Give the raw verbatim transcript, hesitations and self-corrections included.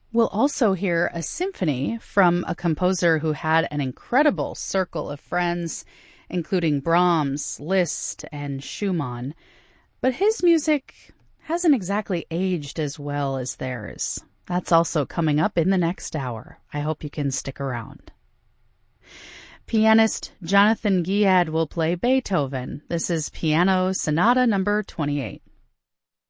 We'll also hear a symphony from a composer who had an incredible circle of friends, including Brahms, Liszt, and Schumann. But his music hasn't exactly aged as well as theirs. That's also coming up in the next hour. I hope you can stick around. Pianist Jonathan Guiad will play Beethoven. This is Piano Sonata number twenty-eight.